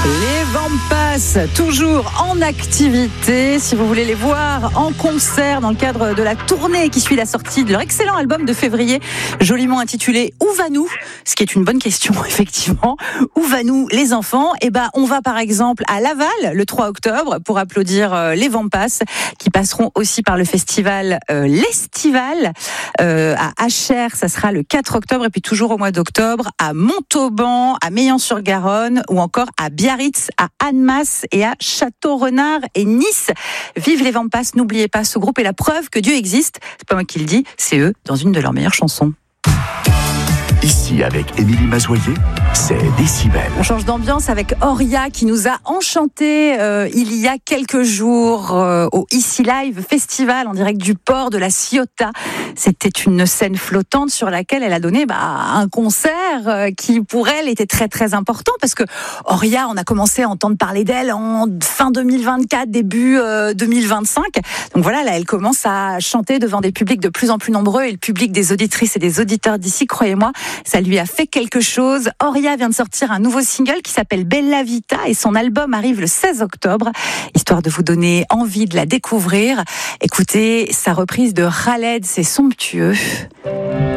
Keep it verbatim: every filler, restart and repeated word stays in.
Les Vampas, toujours en activité. Si vous voulez les voir en concert dans le cadre de la tournée qui suit la sortie de leur excellent album de février, joliment intitulé « Où va-nous ?» Ce qui est une bonne question, effectivement. Où va-nous les enfants ? Eh ben, on va par exemple à Laval le trois octobre pour applaudir euh, les Vampas qui passeront aussi par le festival euh, l'Estival. Euh, à Achères, ça sera le quatre octobre et puis toujours au mois d'octobre à Montauban, à Meillan-sur-Garonne ou encore à Biarritz, à Annemasse et à Château-Renard et Nice. Vive les Vampas, n'oubliez pas, ce groupe est la preuve que Dieu existe. C'est pas moi qui le dis, c'est eux dans une de leurs meilleures chansons. Ici, avec Émilie Mazoyer, c'est Décibel. On change d'ambiance avec Oria qui nous a enchantés euh, il y a quelques jours euh, au Ici Live Festival en direct du port de la Ciotat. C'était une scène flottante sur laquelle elle a donné bah, un concert euh, qui pour elle était très très important parce que Oria, on a commencé à entendre parler d'elle en fin deux mille vingt-quatre, début euh, deux mille vingt-cinq. Donc voilà, là elle commence à chanter devant des publics de plus en plus nombreux et le public des auditrices et des auditeurs d'ici, croyez-moi, ça lui a fait quelque chose. Oria vient de sortir un nouveau single qui s'appelle Bella Vita et son album arrive le seize octobre. Histoire de vous donner envie de la découvrir, écoutez sa reprise de Khaled, c'est somptueux.